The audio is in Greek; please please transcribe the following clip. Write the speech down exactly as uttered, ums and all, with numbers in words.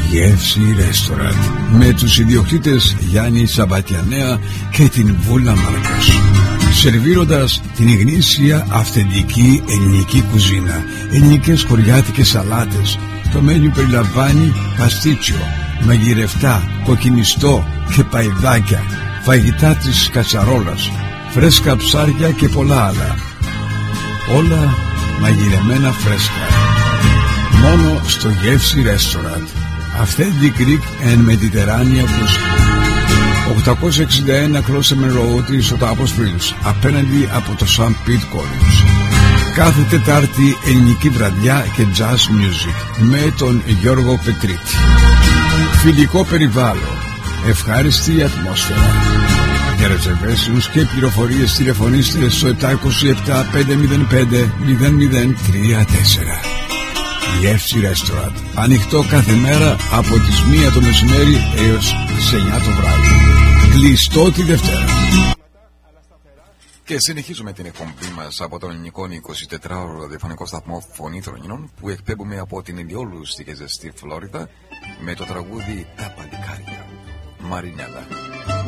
Γεύση Ρέστοραντ με τους ιδιοκτήτες Γιάννη Σαμπατιανέα και την Βούλα Μάρκος, σερβίροντας την γνήσια αυθεντική ελληνική κουζίνα, ελληνικές χωριάτικες σαλάτες. Το μένιου περιλαμβάνει παστίτσιο, μαγειρευτά, κοκκινιστό και παϊδάκια, φαγητά της κατσαρόλας, φρέσκα ψάρια και πολλά άλλα. Όλα μαγειρεμένα φρέσκα. Μόνο στο Γεύση Restaurant. Authentic Greek and Mediterranean Food. οκτακόσια εξήντα ένα Closeman Road στο Τάπος Springs, απέναντι από το Saint Pete College. Κάθε Τετάρτη ελληνική βραδιά και jazz music με τον Γιώργο Πετρίτη. Φιλικό περιβάλλον, ευχάριστη ατμόσφαιρα. Για reservations και πληροφορίες τηλεφωνήστε στο επτά είκοσι επτά πεντακόσια πέντε μηδέν μηδέν τρία τέσσερα. Γεύση Restaurant. Ανοιχτό κάθε μέρα από τις μία το μεσημέρι έως τις εννιά το βράδυ. Κλειστό τη Δευτέρα. Και συνεχίζουμε την εκπομπή μας από τον ελληνικό εικοσιτετράωρο ραδιοφωνικό σταθμό Φωνή Θρονινών, που εκπέμπουμε από την Ηλιόλου στη ζεστή Φλόριδα με το τραγούδι «Τα Παλικάρια». Μαρινέλα.